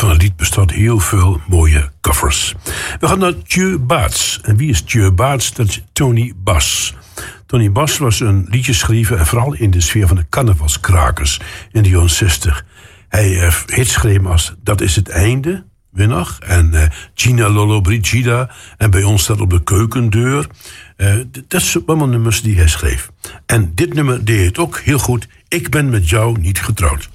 van het lied bestaat heel veel mooie covers. We gaan naar Dieu Baats. En wie is Dieu Baats? Dat is Tony Bass. Tony Bass was een liedjeschrijver en vooral in de sfeer van de carnavalskrakers in de jaren 60. Hij heeft hits geschreven als Dat is het einde, winnaar. En Gina Lolo Brigida. En bij ons staat op de keukendeur. Dat zijn allemaal nummers die hij schreef. En dit nummer deed het ook heel goed. Ik ben met jou niet getrouwd.